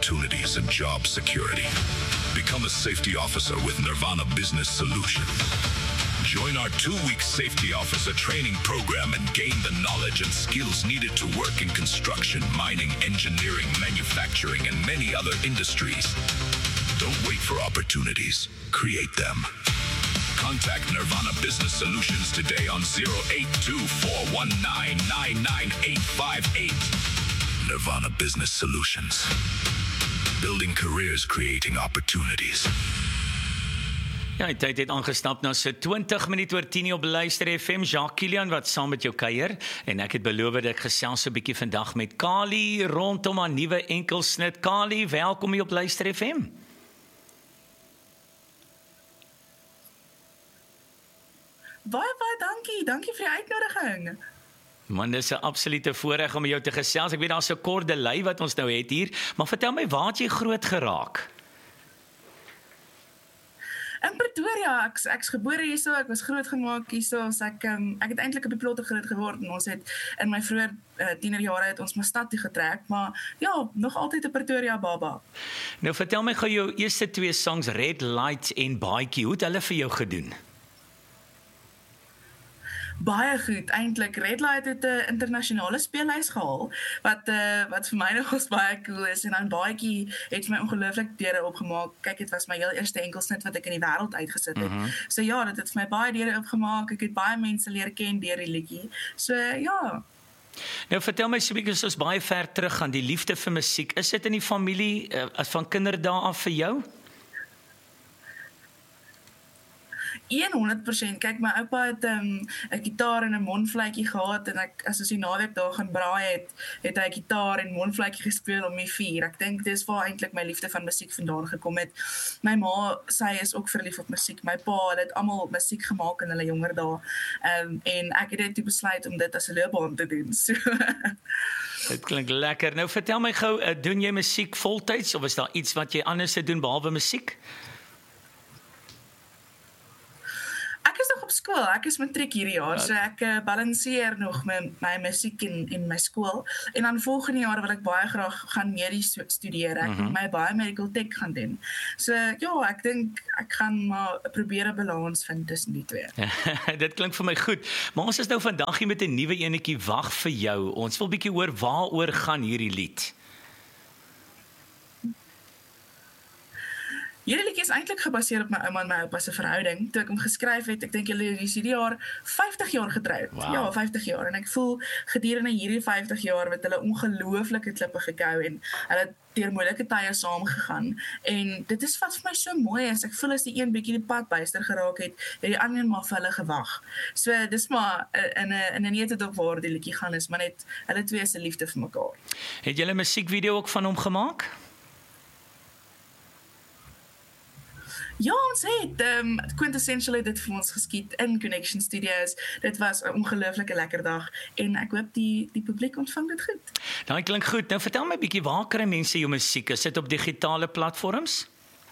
opportunities and job security. Become a safety officer with Nirvana Business Solutions. Join our 2-week safety officer training program and gain the knowledge and skills needed to work in construction, mining, engineering, manufacturing, and many other industries. Don't wait for opportunities. Create them. Contact Nirvana Business Solutions today on 082-419-99858. Nirvana Business Solutions. Building careers, creating opportunities. Ja, die tyd het aangestap na so 20 minute oor 10 op Luister FM. Jacques Kilian wat saam met jou kuier en ek het beloof dat ek gesels so 'n bietjie vandag met Kali rondom haar nuwe enkelsnit. Kali, welkom hier op Luister FM. Baie dankie. Dankie vir die uitnodiging. Man, dis 'n absolute voorreg om met jou te gesels. Ek weet daar's 'n kort delay wat ons nou het hier, maar vertel my, waar het jy groot geraak? In Pretoria, ek's gebore hierso, ek was grootgemaak hierso, so ek het eintlik op die plotte groot geword en ons het in my vroeë tienerjare het ons maar stad toe getrek, maar ja, nog altyd 'n Pretoria baba. Nou vertel my gou jou eerste 2 songs, Red Light en Baadjie, hoe het hulle vir jou gedoen? Baie goed, eintlik. Red Light het 'n internasionale speellys gehaal, wat vir my nogals baie cool is, en dan Baadjie het vir my ongelooflik deure opgemaak. Kyk, dit was my heel eerste enkelsnit wat ek in die wêreld uitgesit het. So ja, dit het vir my baie deure opgemaak. Ek het baie mense leer ken deur die liedjie. So ja. Nou vertel my so 'n bietjie, as ons baie ver terug gaan, die liefde vir musiek, is dit in die familie van kinderdae af vir jou? 100%. Kyk, my oupa het 'n gitaar en 'n mondvletjie gehad, en as ons die naweek daar gaan braai het hy gitaar en mondvletjie gespeel om die vuur. Ek dink dis waar eintlik my liefde van musiek vandaan gekom het. My ma, sy is ook verlief op musiek. My pa, hulle het almal musiek gemaak in hulle jonger dae. En ek het dit besluit om dit as 'n loopbaan te doen. So Dit klink lekker. Nou vertel my gou, doen jy musiek voltyds of is daar iets wat jy anders te doen behalwe musiek? Ek is nog op skool, ek is matriek hierdie jaar, so ek balanseer nog my musiek en my skool, en dan volgende jaar wil ek baie graag gaan medies studeer, ek wil my biomedical tech gaan doen. So ja, ek dink ek gaan maar probeer 'n balans vind tussen die twee. Dit klink vir my goed, maar ons is nou vandag hier met 'n nuwe enetjie, Wag vir jou. Ons wil bietjie hoor waaroor gaan hierdie lied. Hierdie liedjie is eintlik gebaseer op my ouma en my oupa se verhouding. Toe ek hom geskryf het, ek dink hulle is hierdie jaar 50 jaar getroud. Wow. Ja, 50 jaar. En ek voel gedurende hierdie 50 jaar het hulle ongelooflike klippe gekou en hulle het deur moeilike tye saamgegaan. En dit is wat vir my so mooi is. Ek voel as die een bietjie die pad byster geraak het die ander maar vir hulle gewag. So dis maar in 'n neutedop waar die liedjie gaan is, maar net hulle twee se liefde vir mekaar. Het jy 'n musiekvideo ook van hom gemaak? Ja, ons het Quintessential het dit vir ons geskiet in Connection Studios. Dit was 'n ongelooflike lekker dag en ek hoop die publiek ontvang dit goed. Daai klink goed. Nou vertel my bietjie, waar kry mense jou musiek? Is dit op digitale platforms?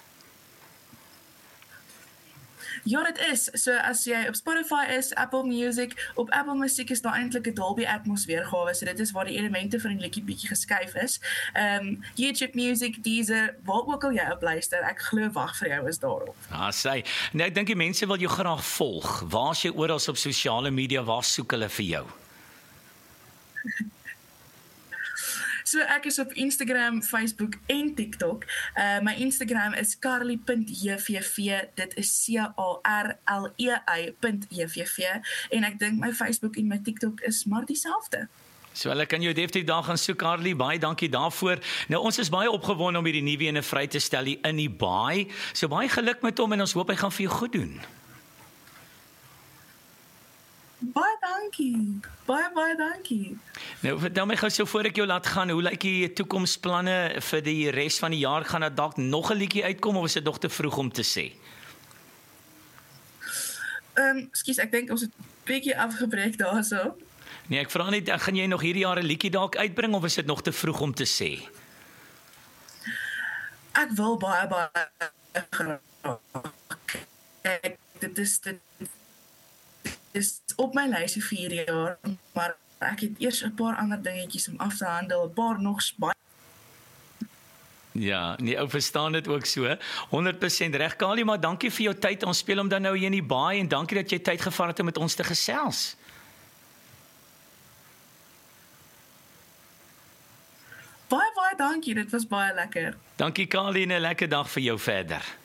Ja, dit is. So as jy op Spotify is, Apple Music, op Apple Music is daar eintlik 'n Dolby Atmos weergawe, so dit is waar die elemente van die liedjie bietjie geskuif is. YouTube Music, Deezer, waar ook al jy op luister, ek glo Wag vir jou is daarop. Sê. Nou, ek dink die mense wil jou graag volg. Waar is jy oral op sosiale media? Waar soek hulle vir jou? So ek is op Instagram, Facebook en TikTok. My Instagram is carly.jvv, dit is carlei.jvv, en ek dink my Facebook en my TikTok is maar dieselfde. So hulle kan jou definitief daar gaan soek, Carly. Baie dankie daarvoor. Nou, ons is baie opgewonde om hierdie nuwe ene vry te stel hier in die baai. So baie geluk met hom en ons hoop hy gaan vir jou goed doen. Baie dankie. Baie dankie. Nou, vertel my gou so voor ek jou laat gaan, hoe lyk die toekomsplanne vir die res van die jaar? Gaan dit dalk nog 'n liedjie uitkom of is dit nog te vroeg om te sê? Ekskuus, ek dink ons het 'n bietjie afgebreek daarso. Nee, ek vra net, gaan jy nog hierdie jaar 'n liedjie dalk uitbring of is dit nog te vroeg om te sê? Ek wil baie graag. Dit is op my lysie vir hierdie jaar, maar ek het eers 'n paar ander dingetjies om af te handel, 'n paar nog baie Ja, nee, ou verstaan dit ook so. 100% reg, Kali, maar dankie vir jou tyd. Ons speel hom dan nou hier in die baai en dankie dat jy tyd gevat het om met ons te gesels. Baie dankie, dit was baie lekker. Dankie Kali en 'n lekker dag vir jou verder.